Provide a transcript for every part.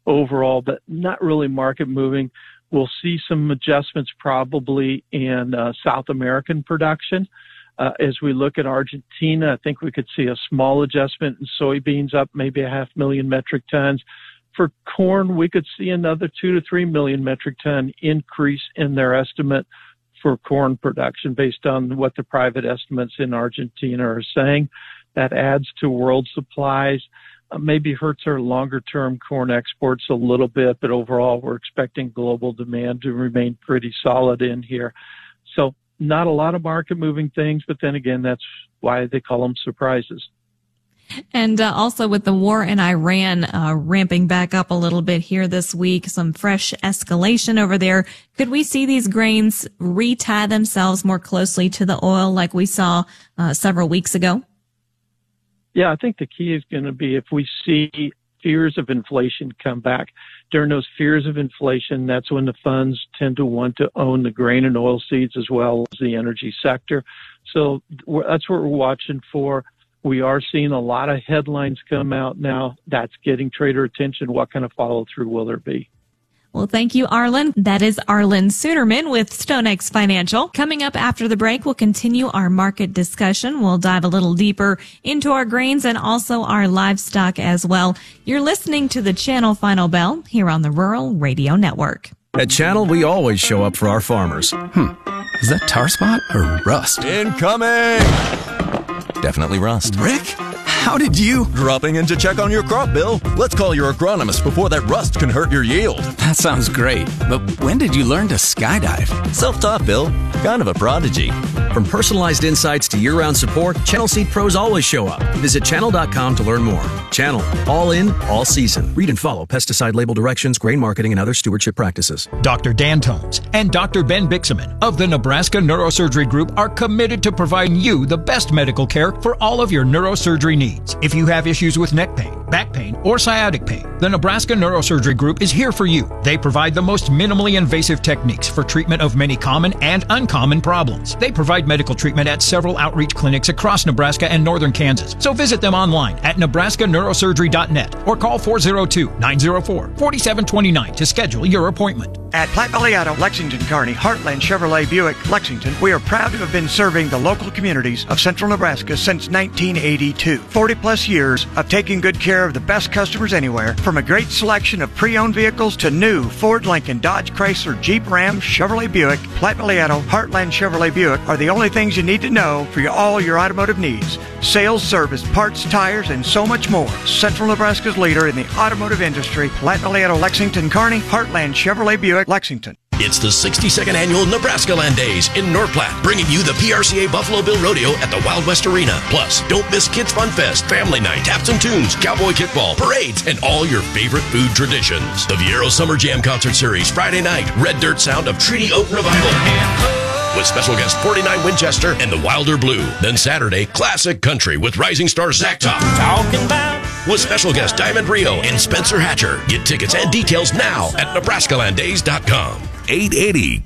overall, but not really market moving. We'll see some adjustments probably in South American production. As we look at Argentina, I think we could see a small adjustment in soybeans, up maybe 500,000 metric tons. For corn, we could see another 2 to 3 million metric ton increase in their estimate for corn production based on what the private estimates in Argentina are saying. That adds to world supplies. Maybe hurts our longer-term corn exports a little bit, but overall we're expecting global demand to remain pretty solid in here. So not a lot of market-moving things, but then again, that's why they call them surprises. And also with the war in Iran ramping back up a little bit here this week, some fresh escalation over there, could we see these grains retie themselves more closely to the oil like we saw several weeks ago? Yeah, I think the key is going to be if we see fears of inflation come back. During those fears of inflation, that's when the funds tend to want to own the grain and oil seeds as well as the energy sector. So that's what we're watching for. We are seeing a lot of headlines come out now. That's getting trader attention. What kind of follow-through will there be? Well, thank you, Arlen. That is Arlen Suderman with StoneX Financial. Coming up after the break, we'll continue our market discussion. We'll dive a little deeper into our grains and also our livestock as well. You're listening to the Channel Final Bell here on the Rural Radio Network. At Channel, we always show up for our farmers. Is that tar spot or rust? Incoming! Definitely rust. Rick? How did you? Dropping in to check on your crop, Bill. Let's call your agronomist before that rust can hurt your yield. That sounds great. But when did you learn to skydive? Self-taught, Bill. Kind of a prodigy. From personalized insights to year-round support, Channel Seed Pros always show up. Visit channel.com to learn more. Channel. All in, all season. Read and follow pesticide label directions, grain marketing, and other stewardship practices. Dr. Dan Tones and Dr. Ben Bixaman of the Nebraska Neurosurgery Group are committed to providing you the best medical care for all of your neurosurgery needs. If you have issues with neck pain, back pain, or sciatic pain, the Nebraska Neurosurgery Group is here for you. They provide the most minimally invasive techniques for treatment of many common and uncommon problems. They provide medical treatment at several outreach clinics across Nebraska and northern Kansas. So visit them online at nebraskaneurosurgery.net or call 402-904-4729 to schedule your appointment. At Platte Valley Auto, Lexington, Kearney, Heartland Chevrolet Buick, Lexington, we are proud to have been serving the local communities of central Nebraska since 1982. 40-plus years of taking good care of the best customers anywhere, from a great selection of pre-owned vehicles to new Ford, Lincoln, Dodge, Chrysler, Jeep, Ram, Chevrolet Buick. Platte Valley Auto, Heartland Chevrolet Buick are the only things you need to know for all your automotive needs. Sales, service, parts, tires, and so much more. Central Nebraska's leader in the automotive industry, Platte Valley Auto, Lexington, Kearney, Heartland Chevrolet Buick, Lexington. It's the 62nd annual Nebraska Land Days in North Platte, bringing you the PRCA Buffalo Bill Rodeo at the Wild West Arena. Plus, don't miss Kids Fun Fest, Family Night, Taps and Tunes, Cowboy Kickball, parades, and all your favorite food traditions. The Viero Summer Jam Concert Series, Friday night, Red Dirt Sound of Treaty Oak Revival, with special guest 49 Winchester and the Wilder Blue. Then Saturday, Classic Country with rising star Zach Top. Talking about with special guest Diamond Rio and Spencer Hatcher. Get tickets and details now at NebraskaLandDays.com. 880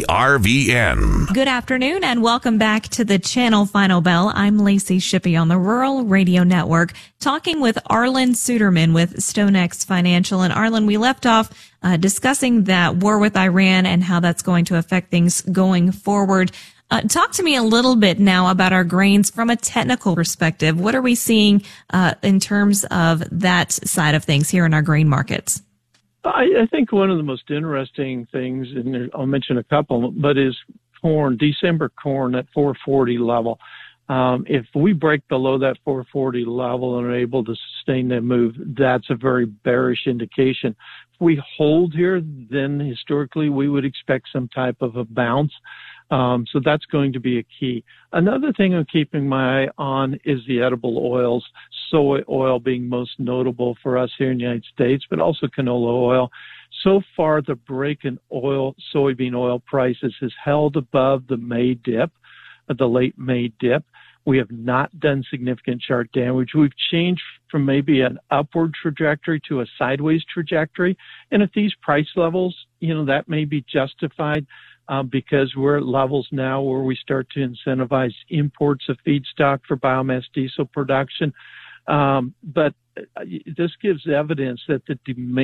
KRVN. Good afternoon and welcome back to the Channel Final Bell. I'm Lacey Shippey on the Rural Radio Network, talking with Arlen Suderman with StoneX Financial. And Arlen, we left off discussing that war with Iran and how that's going to affect things going forward. Talk to me a little bit now about our grains from a technical perspective. What are we seeing in terms of that side of things here in our grain markets? I think one of the most interesting things, and I'll mention a couple, but is corn, December corn at 440 level. If we break below that 440 level and are able to sustain that move, that's a very bearish indication. If we hold here, then historically we would expect some type of a bounce. So that's going to be a key. Another thing I'm keeping my eye on is the edible oils, soy oil being most notable for us here in the United States, but also canola oil. So far, the break in soybean oil prices has held above the May dip, the late May dip. We have not done significant chart damage. We've changed from maybe an upward trajectory to a sideways trajectory. And at these price levels, that may be justified. Because we're at levels now where we start to incentivize imports of feedstock for biomass diesel production. But this gives evidence that the demand